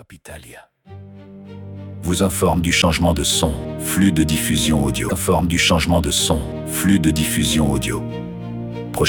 Capitalia vous informe du changement de son, flux de diffusion audio. Informe du changement de son, flux de diffusion audio.